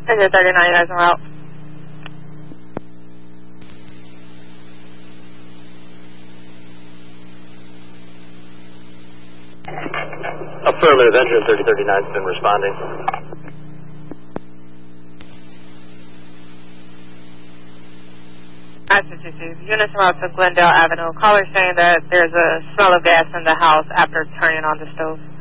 Engine 39, guys, en route. Affirmative, engine 3039 has been responding. Units en route to Glendale Avenue. Caller saying that there's a smell of gas in the house after turning on the stove.